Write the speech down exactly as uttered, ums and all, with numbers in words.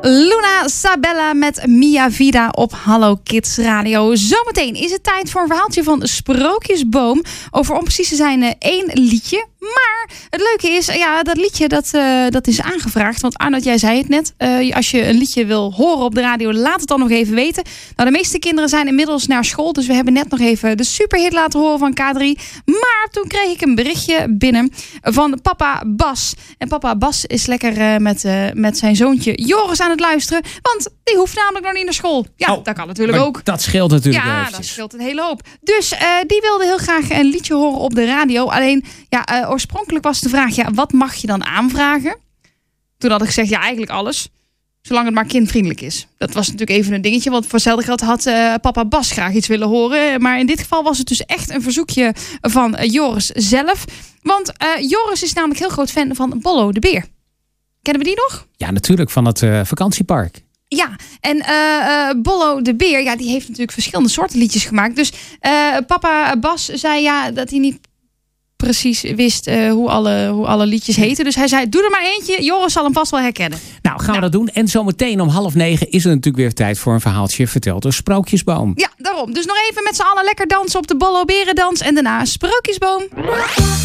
Luna Sabella met Mia Vida op Hallo Kids Radio. Zometeen is het tijd voor een verhaaltje van Sprookjesboom. Over om precies te zijn uh, één liedje. Maar het leuke is, ja, dat liedje dat, uh, dat is aangevraagd. Want Arnoud, jij zei het net. Uh, als je een liedje wil horen op de radio, laat het dan nog even weten. Nou, de meeste kinderen zijn inmiddels naar school. Dus we hebben net nog even de superhit laten horen van K drie. Maar toen kreeg ik een berichtje binnen van papa Bas. En papa Bas is lekker uh, met, uh, met zijn zoontje Joris aan het luisteren. Want die hoeft namelijk nog niet naar school. Ja, oh, dat kan natuurlijk ook. Dat scheelt natuurlijk Ja, eventjes. dat scheelt een hele hoop. Dus uh, die wilde heel graag een liedje horen op de radio. Alleen, ja, uh, oorspronkelijk was de vraag, ja, wat mag je dan aanvragen? Toen had ik gezegd, ja, eigenlijk alles. Zolang het maar kindvriendelijk is. Dat was natuurlijk even een dingetje. Want voor hetzelfde geld had uh, papa Bas graag iets willen horen. Maar in dit geval was het dus echt een verzoekje van uh, Joris zelf. Want uh, Joris is namelijk heel groot fan van Bollo de Beer. Kennen we die nog? Ja, natuurlijk, van het uh, vakantiepark. Ja, en uh, uh, Bollo de Beer, ja, die heeft natuurlijk verschillende soorten liedjes gemaakt. Dus uh, papa Bas zei ja dat hij niet precies wist uh, hoe, alle, hoe alle liedjes heten. Dus hij zei, doe er maar eentje. Joris zal hem vast wel herkennen. Nou, gaan nou. we dat doen. En zometeen om half negen is er natuurlijk weer tijd voor een verhaaltje verteld door Sprookjesboom. Ja, daarom. Dus nog even met z'n allen lekker dansen op de Bollo Berendans. En daarna Sprookjesboom.